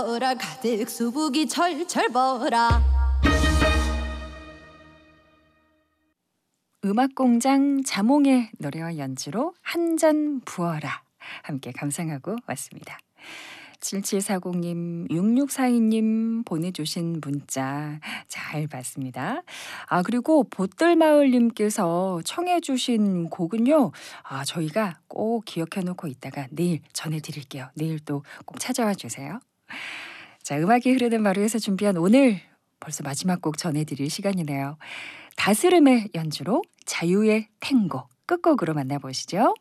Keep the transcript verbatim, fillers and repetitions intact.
어라 가득 수북이 철철 벌아. 음악공장 자몽의 노래와 연주로 한 잔 부어라 함께 감상하고 왔습니다. 칠칠사공님, 육육사이님 보내주신 문자 잘 봤습니다. 아, 그리고 보뜰마을님께서 청해주신 곡은요, 아, 저희가 꼭 기억해 놓고 있다가 내일 전해드릴게요. 내일 또 꼭 찾아와 주세요. 자, 음악이 흐르는 마루에서 준비한 오늘 벌써 마지막 곡 전해드릴 시간이네요. 다스름의 연주로 자유의 탱고 끝곡으로 만나보시죠.